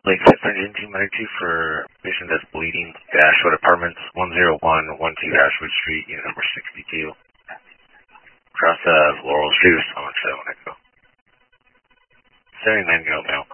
Lake 600 Team Energy for patient that's bleeding, Ashwood Apartments, 10112 Ashwood Street, unit number 62. Across Laurel Street or Somerset when I go. 79 go now.